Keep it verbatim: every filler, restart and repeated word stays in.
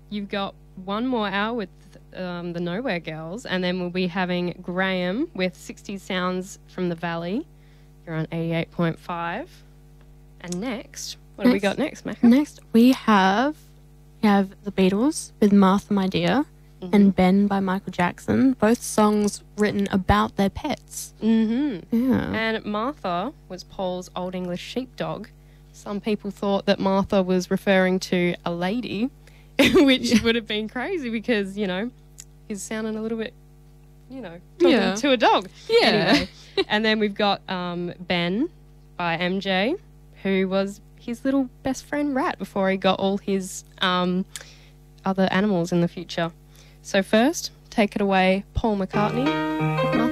you've got one more hour with um, the Nowhere Girls, and then we'll be having Graham with sixty Sounds from the Valley. You're on eighty-eight point five. And next, what next, have we got next, Macca? Next, we have, we have The Beatles with Martha, My Dear, mm-hmm. and Ben by Michael Jackson. Both songs written about their pets. Mm-hmm. Yeah. And Martha was Paul's Old English sheepdog. Some people thought that Martha was referring to a lady, which yeah. would have been crazy because, you know, he's sounding a little bit, you know, talking yeah. to a dog. Yeah. Anyway. And then we've got um, Ben by M J, who was his little best friend rat before he got all his um, other animals in the future. So first, take it away, Paul McCartney.